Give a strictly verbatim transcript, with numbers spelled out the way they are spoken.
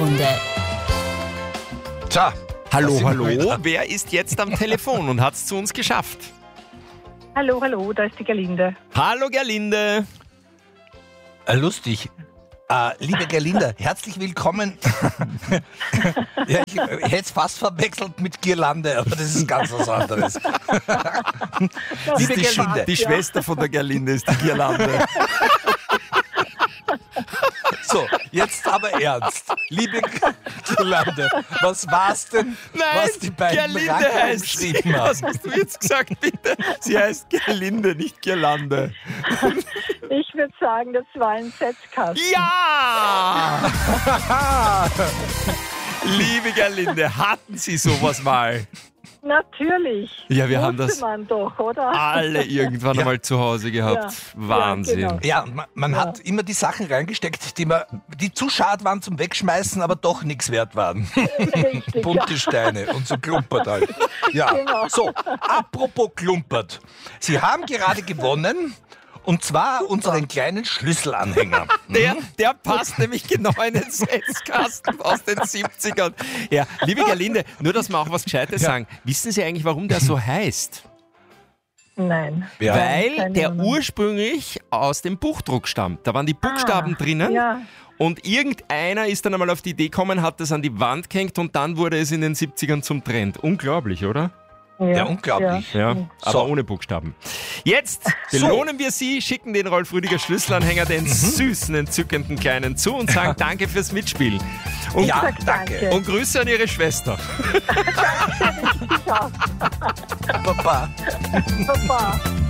Runde. Tja, Hallo, da hallo. sind wir wieder. Wer ist jetzt am Telefon und hat es zu uns geschafft? Hallo, hallo, da ist die Gerlinde. Hallo Gerlinde. Äh, lustig. Äh, liebe Gerlinde, herzlich willkommen. Ja, ich, ich hätte es fast verwechselt mit Girlande, aber das ist ganz was anderes. Liebe Die, Sch Gerlinde, die Schwester von der Gerlinde ist die Girlande. so, jetzt aber ernst. Liebe Girlande, was war's denn, Nein, was die beiden Gerlinde Ranker heißt geschrieben sie. Was haben? hast du jetzt gesagt, bitte? Sie heißt Gerlinde, nicht Girlande. Ich würde sagen, das war ein Setzkasten. Ja! Liebe Gerlinde, hatten Sie sowas mal? Natürlich. Ja, wir haben Wusste das man doch, oder? alle irgendwann Ja. einmal zu Hause gehabt. Ja. Wahnsinn. Ja, genau. Ja, man, man Ja. hat immer die Sachen reingesteckt, die, man, die zu schade waren zum Wegschmeißen, aber doch nichts wert waren. Richtig, Bunte ja. Steine und so klumpert halt. Ja, Genau. so, apropos klumpert. Sie haben gerade gewonnen, und zwar unseren kleinen Schlüsselanhänger. Der, der passt nämlich genau in den Setzkasten aus den siebzigern. Ja, liebe Gerlinde, nur dass wir auch was Gescheites Ja. sagen. Wissen Sie eigentlich, warum der so heißt? Nein. Ja. Weil keine der Ahnung. ursprünglich aus dem Buchdruck stammt. Da waren die Buchstaben Ah, drinnen. ja. Und irgendeiner ist dann einmal auf die Idee gekommen, hat das an die Wand gehängt und dann wurde es in den siebzigern zum Trend. Unglaublich, oder? Ja, unglaublich. Ja, Mhm. aber So. ohne Buchstaben. Jetzt So. belohnen wir Sie, schicken den Rolf Rüdiger Schlüsselanhänger, den süßen, entzückenden Kleinen zu und sagen Danke fürs Mitspielen. Und, Ja, Sag danke. danke. und Grüße an Ihre Schwester. Papa. Papa.